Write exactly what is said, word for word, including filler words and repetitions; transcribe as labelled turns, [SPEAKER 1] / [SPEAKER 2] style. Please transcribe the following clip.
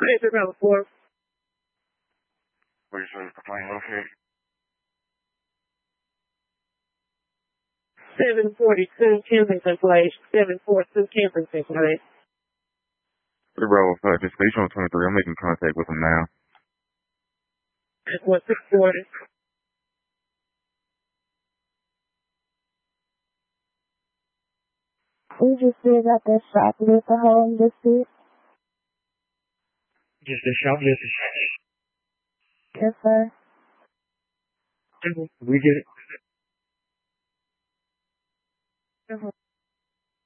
[SPEAKER 1] Paper number four.
[SPEAKER 2] Where you say the complaint located?
[SPEAKER 1] seven forty-two Kensington Place. seven forty-two Kensington Place.
[SPEAKER 2] three Bravo five, just station twenty-three. I'm making contact with him now.
[SPEAKER 1] That's what six forty.
[SPEAKER 3] We just did at the shoplifter home this week.
[SPEAKER 4] Just a shoplifter.
[SPEAKER 3] Yes, sir.
[SPEAKER 4] We get it.
[SPEAKER 3] Uh-huh.